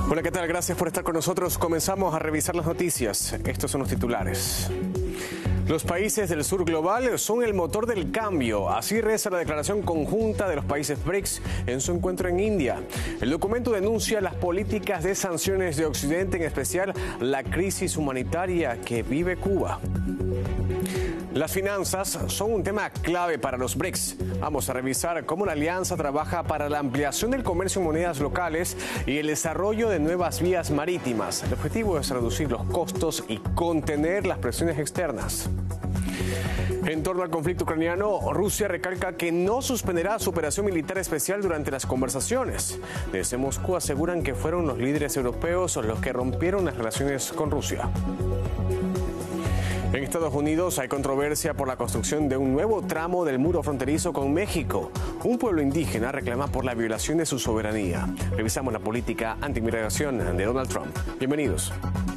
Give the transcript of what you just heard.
Hola, ¿qué tal? Gracias por estar con nosotros. Comenzamos a revisar las noticias. Estos son los titulares. Los países del sur global son el motor del cambio. Así reza la declaración conjunta de los países BRICS en su encuentro en India. El documento denuncia las políticas de sanciones de Occidente, en especial la crisis humanitaria que vive Cuba. Las finanzas son un tema clave para los BRICS. Vamos a revisar cómo la alianza trabaja para la ampliación del comercio en monedas locales y el desarrollo de nuevas vías marítimas. El objetivo es reducir los costos y contener las presiones externas. En torno al conflicto ucraniano, Rusia recalca que no suspenderá su operación militar especial durante las conversaciones. Desde Moscú aseguran que fueron los líderes europeos los que rompieron las relaciones con Rusia. En Estados Unidos hay controversia por la construcción de un nuevo tramo del muro fronterizo con México. Un pueblo indígena reclama por la violación de su soberanía. Revisamos la política antimigración de Donald Trump. Bienvenidos.